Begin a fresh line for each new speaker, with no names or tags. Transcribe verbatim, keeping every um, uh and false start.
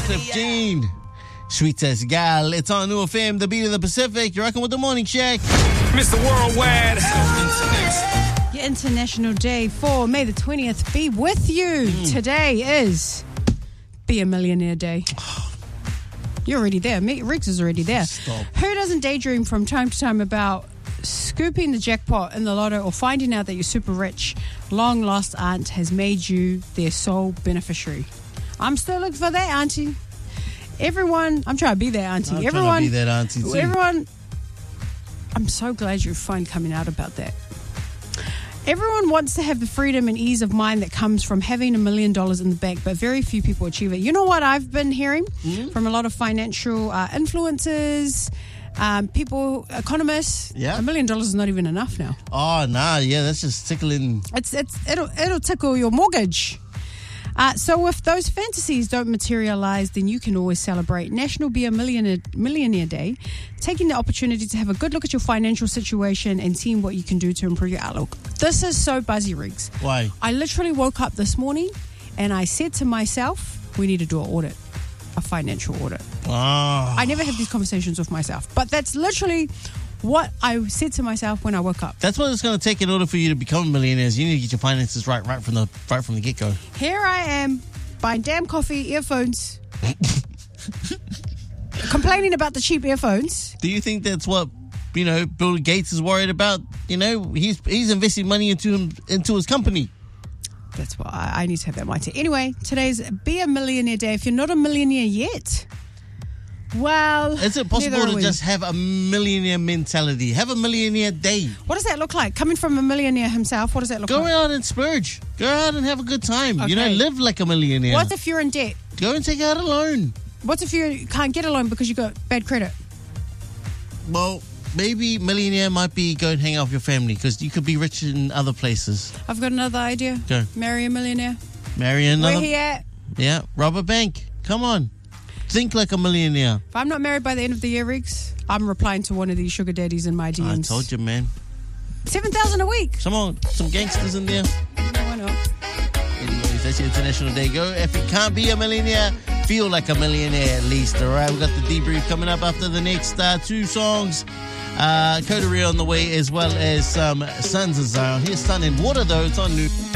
Cliff Jean. Sweet as gal. It's on New F M, the beat of the Pacific. You're rocking with the Morning Shack.
Mister Worldwide.
Your International Day for May the twentieth be with you. Mm. Today is Be a Millionaire Day. You're already there. Riggs is already there.
Stop.
Who doesn't daydream from time to time about scooping the jackpot in the lotto or finding out that your super rich, long lost aunt has made you their sole beneficiary? I'm still looking for that auntie. Everyone, I'm trying to be that auntie.
I'm
everyone,
trying to be that auntie too.
Everyone, I'm so glad you're fine coming out about that. Everyone wants to have the freedom and ease of mind that comes from having a million dollars in the bank, but very few people achieve it. You know what I've been hearing mm-hmm. from a lot of financial uh, influencers, um, people, economists.
Yeah,
a million dollars is not even enough now.
Oh, nah, yeah, that's just tickling.
It's it's it'll it'll tickle your mortgage. Uh, so if those fantasies don't materialize, then you can always celebrate National Be a Millionaire, Millionaire Day, taking the opportunity to have a good look at your financial situation and seeing what you can do to improve your outlook. This is so buzzy, Riggs.
Why?
I literally woke up this morning and I said to myself, we need to do an audit, a financial audit.
Oh.
I never have these conversations with myself, but that's literally what I said to myself when I woke up.
That's what it's going to take in order for you to become a millionaire. You need to get your finances right, right from the right from the get go.
Here I am, buying damn coffee, earphones, complaining about the cheap earphones.
Do you think that's what you know Bill Gates is worried about? You know, he's he's investing money into him into his company.
That's why I, I need to have that mindset. Anyway, today's Be a Millionaire Day. If you're not a millionaire yet, well,
is it possible to just have a millionaire mentality? Have a millionaire day.
What does that look like? Coming from a millionaire himself, what does that look
Go
like?
Go out and splurge. Go out and have a good time.
Okay.
You know, live like a millionaire.
What if you're in debt?
Go and take out a loan.
What if you can't get a loan because you got bad credit?
Well, maybe millionaire might be go and hang out with your family because you could be rich in other places.
I've got another idea.
Go.
Marry a millionaire.
Marry another.
Where he at?
Yeah, rob a bank. Come on. Think like a millionaire.
If I'm not married by the end of the year, Riggs, I'm replying to one of these sugar daddies in my D Ms.
I told you, man.
seven thousand a week.
Come on, some gangsters in there.
No, why not?
Anyways, that's your International Day. Go. If you can't be a millionaire, feel like a millionaire at least, all right? We've got the debrief coming up after the next uh, two songs. Uh, Coterie on the way, as well as some um, Sons of Zion. Here's Sun and Water, though. It's on New...